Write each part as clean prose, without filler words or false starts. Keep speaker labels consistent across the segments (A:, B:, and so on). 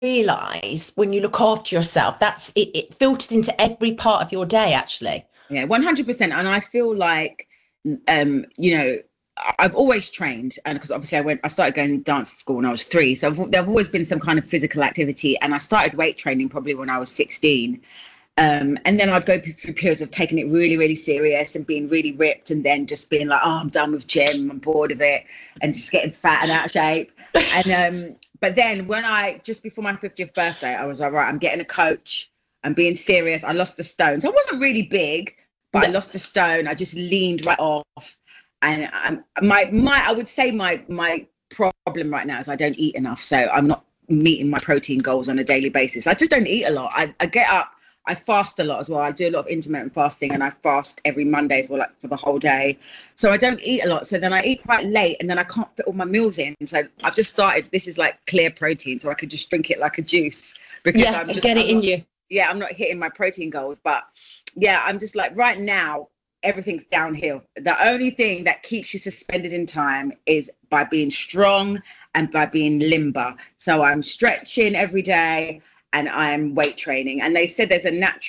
A: realise when you look after yourself, it filters into every part of your day, actually.
B: Yeah, 100%. And I feel like, you know, I've always trained, and because obviously I started going to dance school when I was 3, so there've always been some kind of physical activity, and I started weight training probably when I was 16. And then I'd go through periods of taking it really, really serious and being really ripped, and then just being like, oh, I'm done with gym, I'm bored of it, and just getting fat and out of shape. And but then just before my 50th birthday, I was like, right, I'm getting a coach, I'm being serious. I lost a stone, so I wasn't really big, but I lost a stone. I just leaned right off. And I would say my problem right now is I don't eat enough, so I'm not meeting my protein goals on a daily basis. I just don't eat a lot. I get up, I fast a lot as well. I do a lot of intermittent fasting, and I fast every Monday as well, like for the whole day. So I don't eat a lot. So then I eat quite late, and then I can't fit all my meals in. So I've just started. This is like clear protein, so I could just drink it like a juice because I'm not hitting my protein goals. But yeah, I'm just like right now, everything's downhill. The only thing that keeps you suspended in time is by being strong and by being limber. So I'm stretching every day and I'm weight training. And they said there's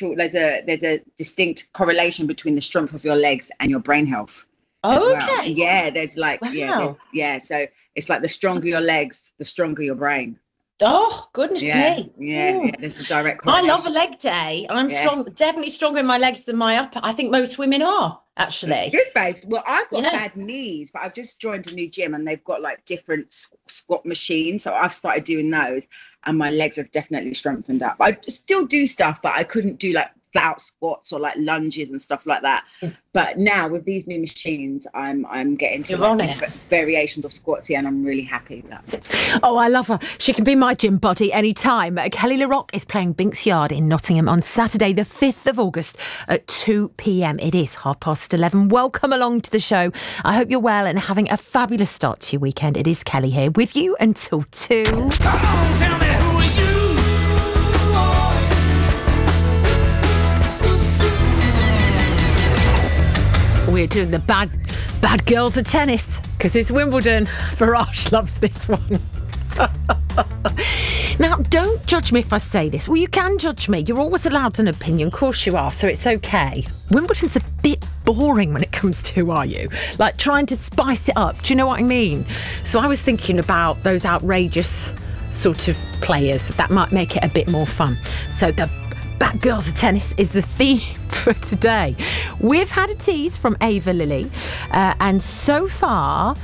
B: a distinct correlation between the strength of your legs and your brain health.
A: Oh,
B: well.
A: Okay.
B: Yeah, there's like,
A: wow.
B: yeah. So it's like the stronger your legs, the stronger your brain.
A: Oh, goodness me.
B: Yeah, there's a direct correlation.
A: I love a leg day. I'm strong, definitely stronger in my legs than my upper. I think most women are, actually.
B: It's good, babe. Well, I've got bad knees, but I've just joined a new gym and they've got like different squat machines. So I've started doing those and my legs have definitely strengthened up. I still do stuff, but I couldn't do like flat out squats or like lunges and stuff like that. But now with these new machines, I'm getting to variations of squats here, and I'm really happy with that.
C: Oh, I love her. She can be my gym buddy anytime. Kelly LaRock is playing Binks Yard in Nottingham on Saturday, the 5th of August at 2 p.m. It is 11:30. Welcome along to the show. I hope you're well and having a fabulous start to your weekend. It is Kelly here with you until 2.
D: Come on, tell me, who are you?
C: We're doing the bad girls of tennis because it's Wimbledon. Farage loves this one. Now, don't judge me if I say this. Well, you can judge me. You're always allowed an opinion. Of course you are, so it's okay. Wimbledon's a bit boring when it comes to who are you? Like trying to spice it up. Do you know what I mean? So I was thinking about those outrageous sort of players that might make it a bit more fun. So the Bad Girls of Tennis is the theme for today. We've had a tease from Ava Lily, and so far,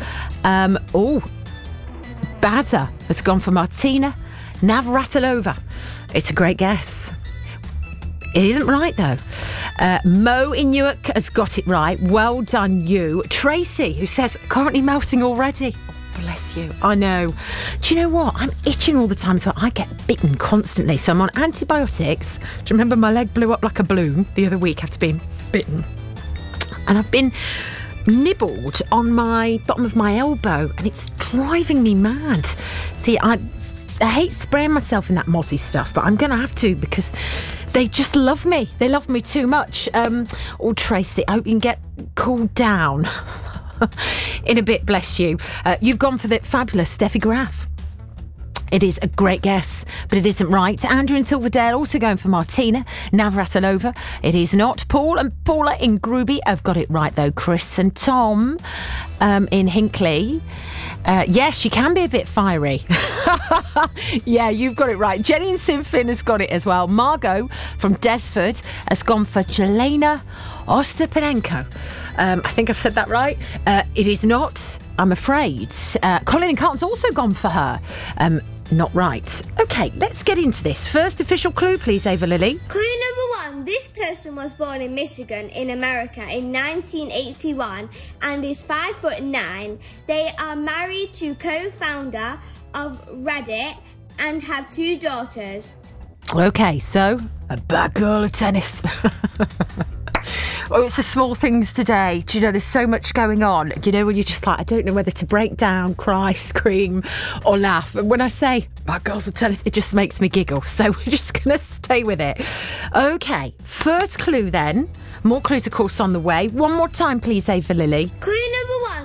C: Baza has gone for Martina Navratilova. It's a great guess. It isn't right, though. Mo in Newark has got it right. Well done, you. Tracy, who says, currently melting already. Bless you. I know. Do you know what? I'm itching all the time, so I get bitten constantly. So I'm on antibiotics. Do you remember my leg blew up like a balloon the other week after being bitten? And I've been nibbled on my bottom of my elbow, and it's driving me mad. See, I hate spraying myself in that mossy stuff, but I'm going to have to because they just love me. They love me too much. Tracy, I hope you can get cooled down. In a bit, bless you. You've gone for the fabulous Steffi Graf. It is a great guess, but it isn't right. Andrew in Silverdale also going for Martina Navratilova. It is not. Paul and Paula in Groovy have got it right, though. Chris and Tom in Hinckley. Yes, she can be a bit fiery. Yeah, you've got it right. Jenny in Sinfin has got it as well. Margot from Desford has gone for Jelena Ostapenenko. I think I've said that right. It is not, I'm afraid. Colin in Carlton's also gone for her. Not right. OK, let's get into this. First official clue, please, Ava Lily.
E: Clue number 1. This person was born in Michigan in America in 1981 and is 5'9". They are married to co-founder of Reddit and have 2 daughters.
C: OK, so a bad girl of tennis. Oh, it's the small things today. Do you know, there's so much going on. You know, when you're just like, I don't know whether to break down, cry, scream or laugh. And when I say bad girls of tennis, it just makes me giggle. So we're just going to stay with it. OK, first clue then. More clues, of course, on the way. One more time, please, Ava Lily.
E: Clue number 1. This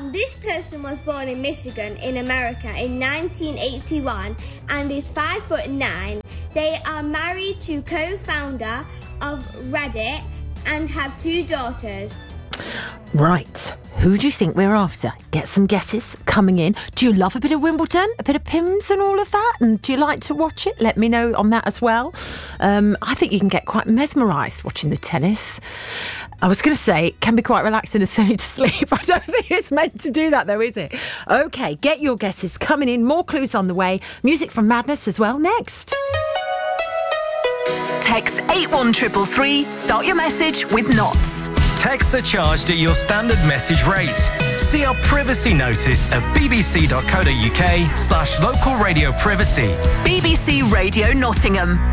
E: person was born in Michigan in America in 1981 and is 5'9". They are married to co-founder of Reddit and have 2 daughters.
C: Right. Who do you think we're after? Get some guesses coming in. Do you love a bit of Wimbledon, a bit of Pims and all of that? And do you like to watch it? Let me know on that as well. I think you can get quite mesmerised watching the tennis. I was going to say it can be quite relaxing and send you to sleep. I don't think it's meant to do that though, is it? OK, get your guesses coming in. More clues on the way. Music from Madness as well next.
F: Text 81333, start your message with knots.
G: Texts are charged at your standard message rate. See our privacy notice at bbc.co.uk/local radio privacy.
F: BBC Radio Nottingham.